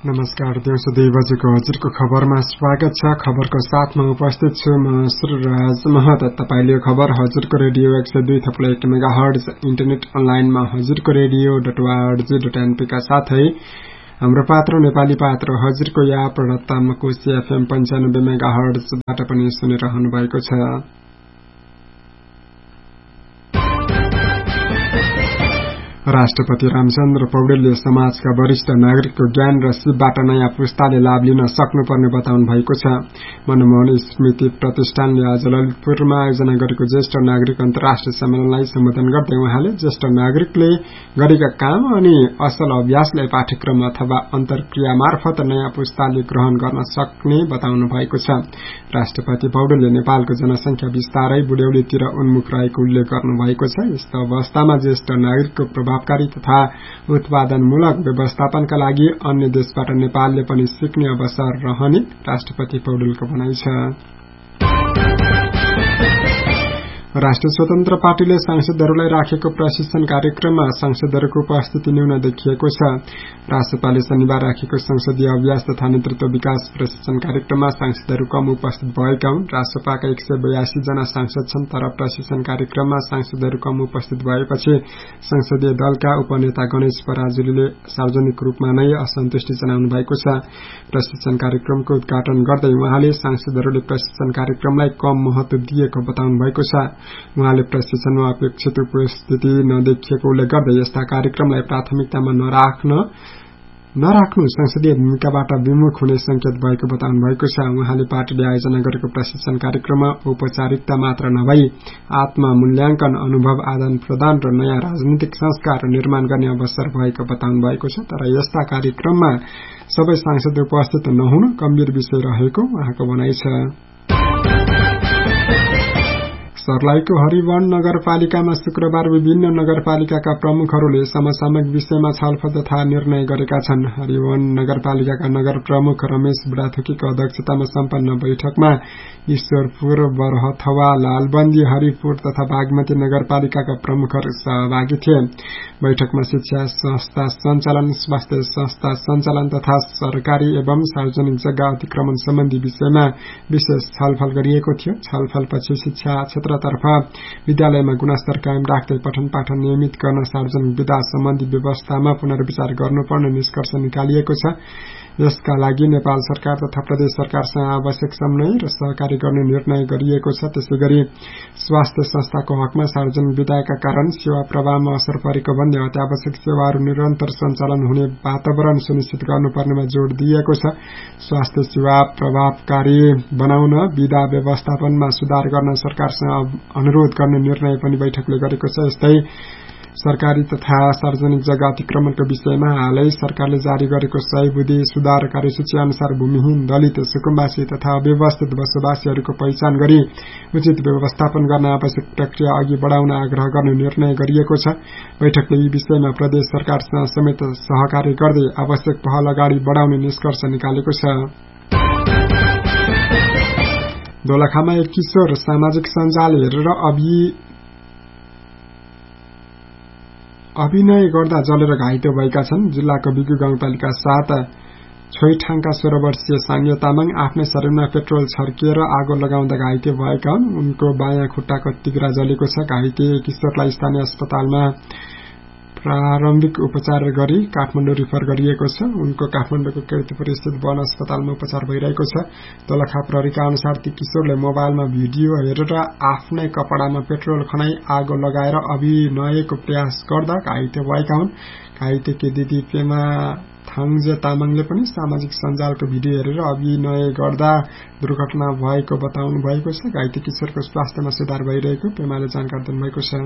नमस्कार, दिउँसो 2 बजेको हजुरको खबरमा स्वागत छ। खबरको साथमा उपस्थित छु म सुरराज महत। तपाईले खबर हजुरको रेडियो 102.1 मेगाहर्ज इन्टरनेट अनलाइनमा हजुरको रेडियो.org.np का साथै हाम्रो पात्र नेपाली पात्र हजुरको या प्रडक्तामा CFM 95 मेगाहर्जबाट पनि सुनिरहनु भएको छ। राष्ट्रपति रामचन्द्र पौडेलले समाजका वरिष्ठ नागरिकको ज्ञान र सिपबाट नयाँ पुस्ताले लाभ लिन सक्नुपर्ने बताउनु भएको छ। मनमोहन स्मृति प्रतिष्ठानले आज ललितपुरमा आयोजना गरेको ज्येष्ठ नागरिक अन्तर्राष्ट्रिय सम्मेलनलाई सम्बोधन गर्दै उहाँले ज्येष्ठ नागरिकले गरेका काम अनि असल अभ्यासलाई पाठ्यक्रम अथवा अन्तर्क्रिया मार्फत नयाँ पुस्ताले ग्रहण गर्न सक्ने बताउनु भएको छ। राष्ट्रपति पौडेलले नेपालको जनसंख्या बिस्तारै बुढ्यौलीतिर उन्मुख रहेको उल्लेख गर्नु भएको छ। यस्तो अवस्थामा ज्येष्ठ नागरिकको प्रभावकारी तथा उत्पादनमूलक व्यवस्थापनका लागि अन्य देशबाट नेपालले पनि सिक्ने अवसर रहने राष्ट्रपति पौडेलको भनाइ छ। राष्ट्रिय स्वतन्त्र पार्टीले सांसदहरूलाई राखेको प्रशिक्षण कार्यक्रममा सांसदहरूको उपस्थिति न्यून देखिएको छ। रासपाले शनिबार राखेको संसदीय अभ्यास तथा नेतृत्व विकास प्रशिक्षण कार्यक्रममा सांसदहरू कम उपस्थित भएका हुन्। रासपाका 182 जना सांसद छन्, तर प्रशिक्षण कार्यक्रममा सांसदहरू कम उपस्थित भएपछि संसदीय दलका उपनेता गणेश पराजुलीले सार्वजनिक रूपमा नै असन्तुष्टि जनाउनु भएको छ। प्रशिक्षण कार्यक्रमको उद्घाटन गर्दै उहाँले सांसदहरूले प्रशिक्षण कार्यक्रमलाई कम महत्व दिएको बताउनु भएको छ। उहाँले प्रशिक्षणमा अपेक्षित उपस्थिति नदेखिएको उल्लेख गर्दै यस्ता कार्यक्रमलाई प्राथमिकतामा नराख्नु संसदीय भूमिकाबाट विमुख हुने संकेत भएको बताउनु भएको छ। उहाँले पार्टीले आयोजना गरेको प्रशिक्षण कार्यक्रममा औपचारिकता मात्र नभई आत्ममूल्याङ्कन, अनुभव आदान प्रदान र नयाँ राजनीतिक संस्कार निर्माण गर्ने अवसर भएको बताउनु भएको छ। तर यस्ता कार्यक्रममा सबै सांसद उपस्थित नहुनु गम्भीर विषय रहेको उहाँको भनाइ छ। सर्लाहीको हरिवन नगरपालिकामा शुक्रबार विभिन्न नगरपालिकाका प्रमुखहरूले समसामयिक विषयमा छलफल तथा निर्णय गरेका छन्। हरिवन नगरपालिकाका नगर प्रमुख रमेश बुढाथोकीको अध्यक्षतामा सम्पन्न बैठकमा ईश्वरपुर, बरहथवा, लालबन्दी, हरिपुर तथा बागमती नगरपालिकाका प्रमुखहरू सहभागी थिए। बैठकमा शिक्षा संस्था सञ्चालन, स्वास्थ्य संस्था सञ्चालन तथा सरकारी एवं सार्वजनिक जग्गा अतिक्रमण सम्बन्धी विषयमा विशेष छलफल गरिएको थियो। छलफलपछि शिक्षा क्षेत्रतर्फ विद्यालयमा गुणस्तर कायम राख्दै पठन पाठन नियमित गर्न सार्वजनिक विधा सम्बन्धी व्यवस्थामा पुनर्विचार गर्नुपर्ने निष्कर्ष निकालिएको छ। यसका लागि नेपाल सरकार तथा प्रदेश सरकारसँग आवश्यक समन्वय र सहकारी गर्ने निर्णय गरिएको छ। त्यसैगरी स्वास्थ्य संस्थाको हकमा सार्वजनिक विधाका कारण सेवा प्रवाहमा असर परेको भन्दै अत्यावश्यक सेवाहरू निरन्तर सञ्चालन हुने वातावरण सुनिश्चित गर्नुपर्नेमा जोड़ दिएको छ। स्वास्थ्य सेवा प्रभावकारी बनाउन विधा व्यवस्थापनमा सुधार गर्न सरकारसँग अनुरोध गर्ने निर्णय पनि बैठकले गरेको छ। यस्तै सरकारी तथा सार्वजनिक जग्गा अतिक्रमणको विषयमा हालै सरकारले जारी गरेको 100 बुँदे सुधार कार्यसूची अनुसार भूमिहीन, दलित, सुकुम्बासी तथा अव्यवस्थित बसोबासीहरूको पहिचान गरी उचित व्यवस्थापन गर्न आवश्यक प्रक्रिया अघि बढाउन आग्रह गर्ने निर्णय गरिएको छ। बैठकले यी विषयमा प्रदेश सरकारसँग समेत सहकार्य गर्दै आवश्यक पहल अगाडि बढाउने निष्कर्ष निकालेको छ। दोलखामा एक किशोर सामाजिक सञ्जाल हेरेर अभिनय गर्दा जलेर घाइते भएका छन्। जिल्लाको बिगु गाउँपालिका 7 छोइठाङका 16 वर्षीय साङ्गे तामाङ आफ्नै शरीरमा पेट्रोल छर्किएर आगो लगाउँदा घाइते भएका हुन्। उनको बायाँ खुट्टाको तिघ्रा जलेको छ। घाइते किशोरलाई स्थानीय अस्पतालमा प्रारम्भिक उपचार गरी काठमाडौँ रिफर गरिएको छ। उनको काठमाडौँको कीर्तिपुर स्थित वन अस्पतालमा उपचार भइरहेको छ। दोलखा प्रहरीका अनुसार ती किशोरले मोबाइलमा भिडियो हेरेर आफ्नै कपडामा पेट्रोल खनाई आगो लगाएर अभिनयको प्रयास गर्दा घाइते भएका हुन्। घाइतेकी दिदी पेमा थाङजे तामाङले पनि सामाजिक सञ्जालको भिडियो हेरेर अभिनय गर्दा दुर्घटना भएको बताउनु भएको छ। घाइते किशोरको स्वास्थ्यमा सुधार भइरहेको पेमाले जानकारी दिनुभएको छ।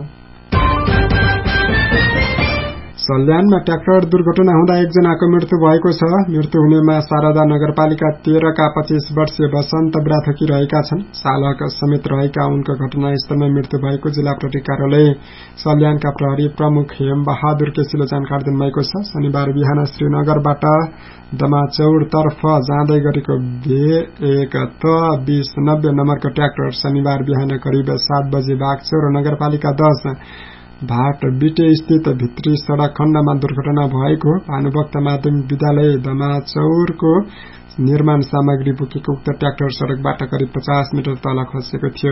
सल्यानमा ट्र्याक्टर दुर्घटना हुँदा एकजनाको मृत्यु भएको छ। मृत्यु हुनेमा शारदा नगरपालिका 13 का 25 वर्षीय वसन्त बुढाथोकी रहेका छन्। चालक समेत रहेका उनको घटनास्थलमा मृत्यु भएको जिल्ला प्रहरी कार्यालय सल्यानका प्रहरी प्रमुख हेम बहादुर केसीले जानकारी दिनुभएको छ। शनिबार बिहान श्रीनगरबाट दमाचौरतर्फ जाँदै गरेको V1T2090 नम्बरको ट्र्याक्टर शनिबार बिहान करिब 7 बजे बागचौर नगरपालिका 10 भाट बिटे स्थित भित्री सड़क खण्डमा दुर्घटना भएको। भानुभक्त माध्यमिक विद्यालय दमाचौरको निर्माण सामग्री बोकेको उक्त ट्र्याक्टर सड़कबाट करिब 50 मिटर तल खसेको थियो।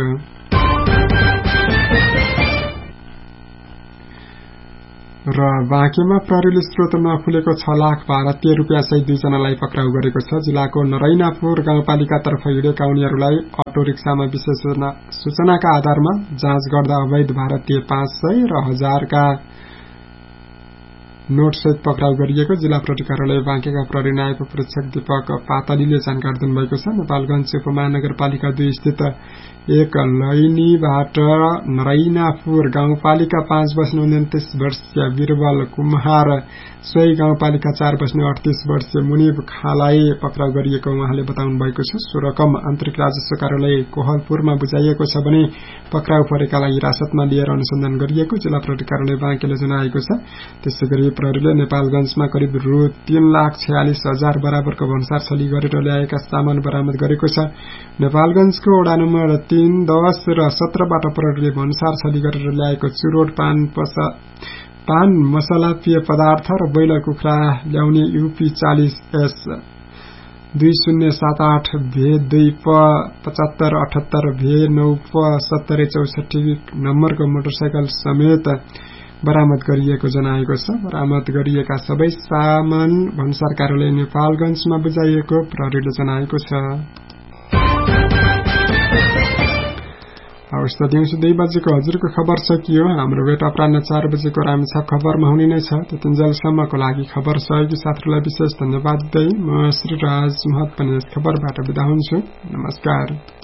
र बाँकेमा प्रहरीले स्रोत नखुलेको 6 लाख भारतीय रुपियाँ सहित 2 जनालाई पक्राउ गरेको छ। जिल्लाको नरैनापुर गाउँपालिकातर्फ हिँडेका उनीहरूलाई अटो रिक्सामा विशेष सूचनाका आधारमा जाँच गर्दा अवैध भारतीय 500 र 1000 का नोट सहित पक्राउ गरिएको जिल्ला प्रहरी कार्यालय बाँकेका प्रहरी नायब परीक्षक दीपक पातलीले जानकारी दिनुभएको छ। नेपालगञ्ज उपमहानगरपालिका 2 स्थित एक लैनीबाट नरैनापुर गाउँपालिका 5 बस्ने 29 वर्षीय वीरबल कुमार, सोही गाउँपालिका 4 बस्ने 38 वर्षीय मुनिब खालाई पक्राउ गरिएको उहाँले बताउनु भएको छ। सो रकम आन्तरिक राजस्व कार्यालय कोहलपुरमा बुझाइएको छ भने पक्राउ परेकालाई हिरासतमा लिएर अनुसन्धान गरिएको जिल्ला प्रहरी कार्यालय बाँकेले जनाएको छ। त्यसैगरी प्रहरीले नेपालगञ्जमा करिब रु 3,46,000 बराबरको भन्सार छली गरेर ल्याएका सामान बरामद गरेको छ। नेपालगञ्जको वडा नम्बर 3, 10 र 17 बाट प्रहरीले भन्सार छली गरेर ल्याएको चुरोट, पान मसला, पेय पदार्थ र ब्रोइलर कुखुरा ल्याउने UP 40S 2078 V2 प 7578 V9 प 7064 नम्बरको मोटरसाइकल समेत बरामद गरिएको जनाएको छ। बरामद गरिएका सबै सामान भन्सार कार्यालय नेपालगञ्जमा बुझाइएको प्रहरीले जनाएको छ। हवस् त दिउँसो 2 बजेको हजुरको खबर सकियो। हाम्रो भेट अपराह्न 4 बजेको रामेछाप खबरमा हुने नै छ। त्यतिन्जेलसम्मको लागि खबर सहयोगी साथीहरूलाई विशेष धन्यवाद दिँदै म श्रीराज महत पनि यस खबरबाट बिदा हुन्छु। नमस्कार।